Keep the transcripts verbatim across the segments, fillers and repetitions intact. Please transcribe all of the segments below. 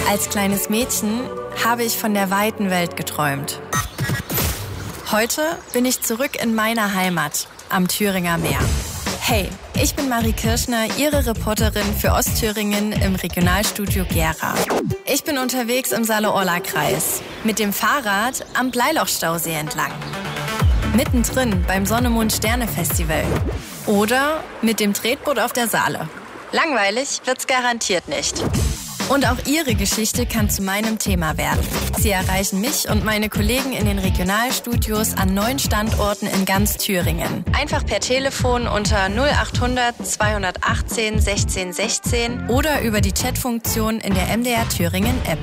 Als kleines Mädchen habe ich von der weiten Welt geträumt. Heute bin ich zurück in meiner Heimat am Thüringer Meer. Hey, ich bin Marie Kirschner, Ihre Reporterin für Ostthüringen im Regionalstudio Gera. Ich bin unterwegs im Saale-Orla-Kreis mit dem Fahrrad am Bleilochstausee entlang. Mittendrin beim Sonne-Mond-Sterne-Festival. Oder mit dem Tretboot auf der Saale. Langweilig wird's garantiert nicht. Und auch Ihre Geschichte kann zu meinem Thema werden. Sie erreichen mich und meine Kollegen in den Regionalstudios an neun Standorten in ganz Thüringen. Einfach per Telefon unter null achthundert zweihundertachtzehn sechzehn sechzehn oder über die Chatfunktion in der M D R Thüringen App.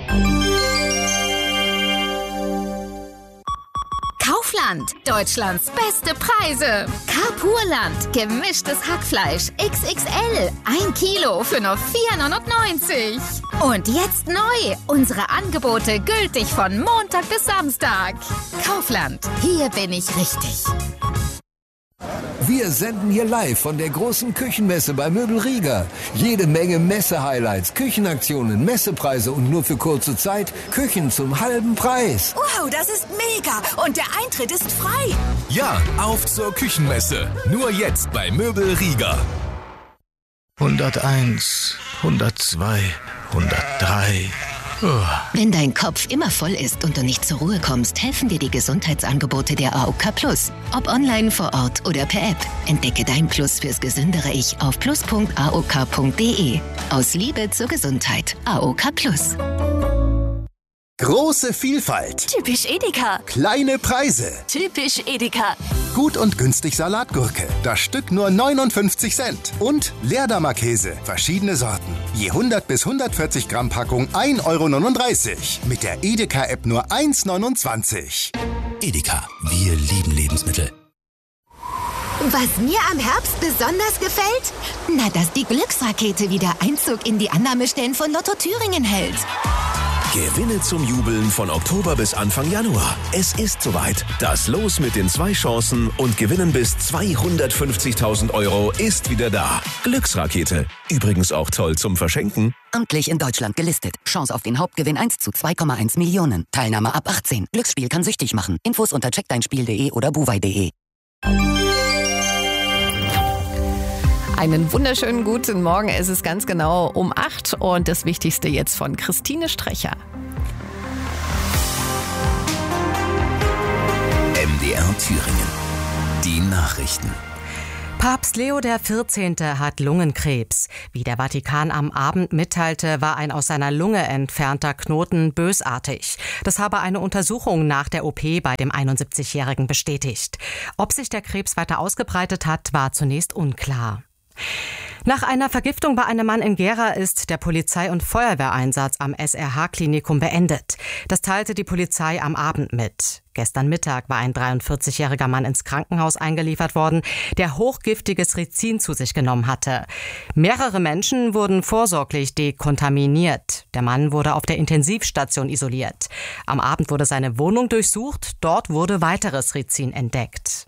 Kaufland, Deutschlands beste Preise. Carpurland, gemischtes Hackfleisch X X L, ein Kilo für nur vier neunundneunzig. Und jetzt neu, unsere Angebote gültig von Montag bis Samstag. Kaufland, hier bin ich richtig. Wir senden hier live von der großen Küchenmesse bei Möbel Rieger. Jede Menge Messe-Highlights, Küchenaktionen, Messepreise und nur für kurze Zeit Küchen zum halben Preis. Wow, das ist mega! Und der Eintritt ist frei. Ja, auf zur Küchenmesse. Nur jetzt bei Möbel Rieger. hunderteins, hundertzwei, hundertdrei... Wenn dein Kopf immer voll ist und du nicht zur Ruhe kommst, helfen dir die Gesundheitsangebote der A O K Plus. Ob online, vor Ort oder per App. Entdecke dein Plus fürs gesündere Ich auf plus punkt a o k punkt d e. Aus Liebe zur Gesundheit. A O K Plus. Große Vielfalt. Typisch Edeka. Kleine Preise. Typisch Edeka. Gut und günstig Salatgurke. Das Stück nur neunundfünfzig Cent. Und Leerdammer Käse. Verschiedene Sorten. Je hundert bis hundertvierzig Gramm Packung ein Euro neununddreißig. Mit der Edeka-App nur eins neunundzwanzig. Edeka, wir lieben Lebensmittel. Was mir am Herbst besonders gefällt? Na, dass die Glücksrakete wieder Einzug in die Annahmestellen von Lotto Thüringen hält. Gewinne zum Jubeln von Oktober bis Anfang Januar. Es ist soweit. Das Los mit den zwei Chancen und Gewinnen bis zweihundertfünfzigtausend Euro ist wieder da. Glücksrakete. Übrigens auch toll zum Verschenken. Amtlich in Deutschland gelistet. Chance auf den Hauptgewinn eins zu zwei Komma eins Millionen. Teilnahme ab achtzehn. Glücksspiel kann süchtig machen. Infos unter check dein spiel punkt de oder buwei punkt de. Einen wunderschönen guten Morgen. Es ist ganz genau um acht und das Wichtigste jetzt von Christine Strecher. M D R Thüringen. Die Nachrichten. Papst Leo der vierzehnte hat Lungenkrebs. Wie der Vatikan am Abend mitteilte, war ein aus seiner Lunge entfernter Knoten bösartig. Das habe eine Untersuchung nach der O P bei dem einundsiebzigjährigen bestätigt. Ob sich der Krebs weiter ausgebreitet hat, war zunächst unklar. Nach einer Vergiftung bei einem Mann in Gera ist der Polizei- und Feuerwehreinsatz am S R H-Klinikum beendet. Das teilte die Polizei am Abend mit. Gestern Mittag war ein dreiundvierzigjähriger Mann ins Krankenhaus eingeliefert worden, der hochgiftiges Rizin zu sich genommen hatte. Mehrere Menschen wurden vorsorglich dekontaminiert. Der Mann wurde auf der Intensivstation isoliert. Am Abend wurde seine Wohnung durchsucht. Dort wurde weiteres Rizin entdeckt.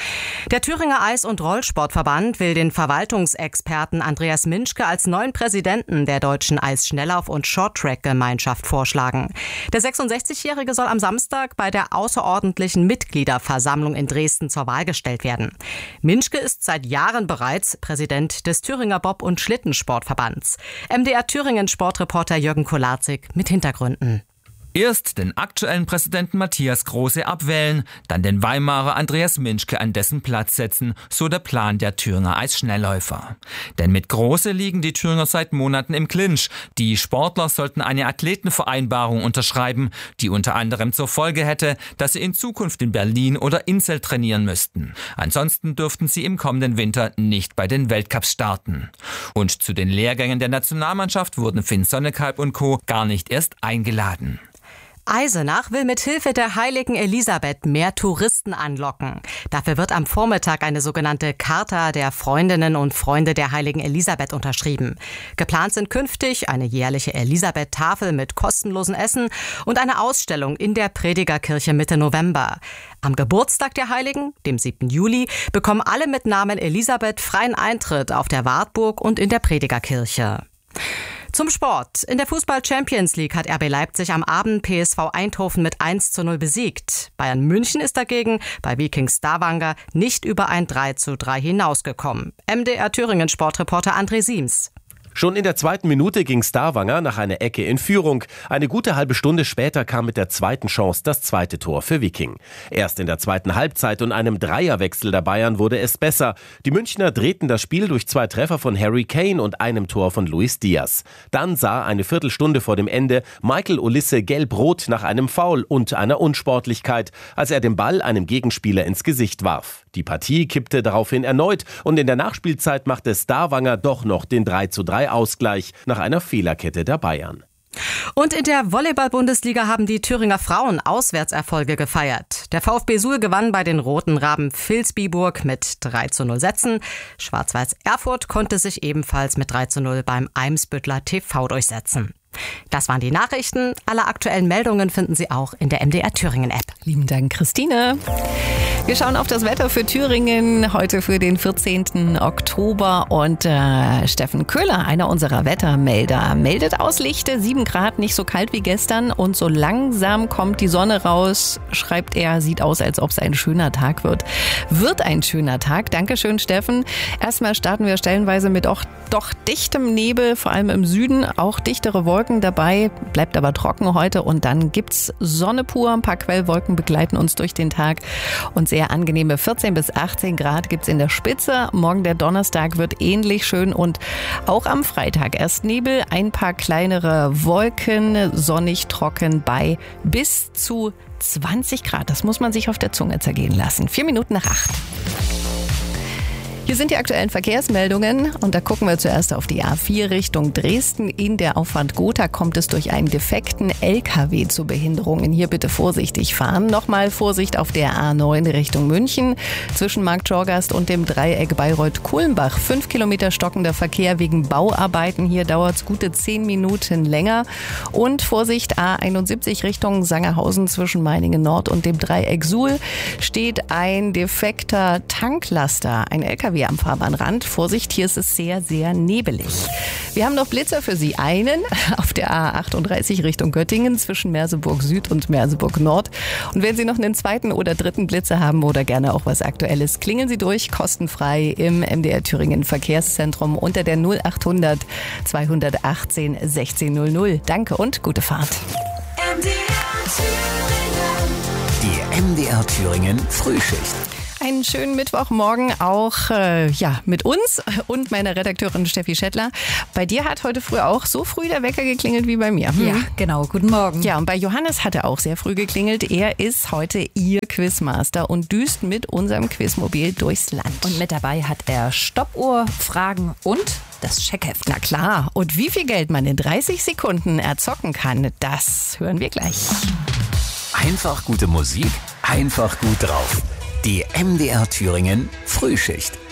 Der Thüringer Eis- und Rollsportverband will den Verwaltungsexperten Andreas Minschke als neuen Präsidenten der deutschen Eisschnelllauf- und Shorttrack-Gemeinschaft vorschlagen. Der sechsundsechzigjährige soll am Samstag bei der außerordentlichen Mitgliederversammlung in Dresden zur Wahl gestellt werden. Minschke ist seit Jahren bereits Präsident des Thüringer Bob- und Schlittensportverbands. M D R Thüringen Sportreporter Jürgen Kolarzig mit Hintergründen. Erst den aktuellen Präsidenten Matthias Große abwählen, dann den Weimarer Andreas Minschke an dessen Platz setzen, so der Plan der Thüringer Eisschnellläufer. Denn mit Große liegen die Thüringer seit Monaten im Clinch. Die Sportler sollten eine Athletenvereinbarung unterschreiben, die unter anderem zur Folge hätte, dass sie in Zukunft in Berlin oder Inzell trainieren müssten. Ansonsten dürften sie im kommenden Winter nicht bei den Weltcups starten. Und zu den Lehrgängen der Nationalmannschaft wurden Finn Sonnekalb und Co. gar nicht erst eingeladen. Eisenach will mit Hilfe der heiligen Elisabeth mehr Touristen anlocken. Dafür wird am Vormittag eine sogenannte Charta der Freundinnen und Freunde der heiligen Elisabeth unterschrieben. Geplant sind künftig eine jährliche Elisabeth-Tafel mit kostenlosem Essen und eine Ausstellung in der Predigerkirche Mitte November. Am Geburtstag der Heiligen, dem siebten Juli, bekommen alle mit Namen Elisabeth freien Eintritt auf der Wartburg und in der Predigerkirche. Zum Sport. In der Fußball-Champions League hat R B Leipzig am Abend P S V Eindhoven mit eins zu null besiegt. Bayern München ist dagegen bei Viking Stavanger nicht über ein drei zu drei hinausgekommen. M D R Thüringen Sportreporter André Siems. Schon in der zweiten Minute ging Stavanger nach einer Ecke in Führung. Eine gute halbe Stunde später kam mit der zweiten Chance das zweite Tor für Viking. Erst in der zweiten Halbzeit und einem Dreierwechsel der Bayern wurde es besser. Die Münchner drehten das Spiel durch zwei Treffer von Harry Kane und einem Tor von Luis Diaz. Dann sah eine Viertelstunde vor dem Ende Michael Olise gelb-rot nach einem Foul und einer Unsportlichkeit, als er den Ball einem Gegenspieler ins Gesicht warf. Die Partie kippte daraufhin erneut und in der Nachspielzeit machte Stavanger doch noch den drei zu drei Ausgleich nach einer Fehlerkette der Bayern. Und in der Volleyball-Bundesliga haben die Thüringer Frauen Auswärtserfolge gefeiert. Der VfB Suhl gewann bei den Roten Raben Vilsbiburg mit drei zu null Sätzen. Schwarz-Weiß Erfurt konnte sich ebenfalls mit drei zu null beim Eimsbüttler T V durchsetzen. Das waren die Nachrichten. Alle aktuellen Meldungen finden Sie auch in der M D R Thüringen App. Lieben Dank, Christine. Wir schauen auf das Wetter für Thüringen heute für den vierzehnten Oktober und äh, Steffen Köhler, einer unserer Wettermelder, meldet aus Lichte, sieben Grad, nicht so kalt wie gestern und so langsam kommt die Sonne raus, schreibt er, sieht aus, als ob es ein schöner Tag wird. Wird ein schöner Tag, Dankeschön Steffen. Erstmal starten wir stellenweise mit auch doch dichtem Nebel, vor allem im Süden, auch dichtere Wolken dabei, bleibt aber trocken heute und dann gibt's Sonne pur, ein paar Quellwolken begleiten uns durch den Tag und sehr angenehme vierzehn bis achtzehn Grad gibt's in der Spitze. Morgen der Donnerstag wird ähnlich schön und auch am Freitag erst Nebel, ein paar kleinere Wolken, sonnig trocken bei bis zu zwanzig Grad. Das muss man sich auf der Zunge zergehen lassen. Vier Minuten nach acht. Hier sind die aktuellen Verkehrsmeldungen und da gucken wir zuerst auf die A vier Richtung Dresden. In der Auffahrt Gotha kommt es durch einen defekten L K W zu Behinderungen. Hier bitte vorsichtig fahren. Nochmal Vorsicht auf der A neun Richtung München. Zwischen Markt Schorgast und dem Dreieck Bayreuth-Kulmbach. Fünf Kilometer stockender Verkehr wegen Bauarbeiten. Hier dauert es gute zehn Minuten länger. Und Vorsicht A einundsiebzig Richtung Sangerhausen zwischen Meiningen Nord und dem Dreieck Suhl steht ein defekter Tanklaster, ein L K W am Fahrbahnrand. Vorsicht, hier ist es sehr, sehr nebelig. Wir haben noch Blitzer für Sie. Einen auf der A achtunddreißig Richtung Göttingen zwischen Merseburg Süd und Merseburg Nord. Und wenn Sie noch einen zweiten oder dritten Blitzer haben oder gerne auch was Aktuelles, klingeln Sie durch, kostenfrei im M D R Thüringen Verkehrszentrum unter der null achthundert zweihundertachtzehn sechzehn null null. Danke und gute Fahrt. M D R Thüringen. Die M D R Thüringen Frühschicht. Einen schönen Mittwochmorgen auch äh, ja, mit uns und meiner Redakteurin Steffi Schettler. Bei dir hat heute früh auch so früh der Wecker geklingelt wie bei mir. Hm? Ja, genau. Guten Morgen. Ja, und bei Johannes hat er auch sehr früh geklingelt. Er ist heute Ihr Quizmaster und düst mit unserem Quizmobil durchs Land. Und mit dabei hat er Stoppuhr, Fragen und das Checkheft. Na klar. Und wie viel Geld man in dreißig Sekunden erzocken kann, das hören wir gleich. Einfach gute Musik, einfach gut drauf. Die M D R Thüringen Frühschicht.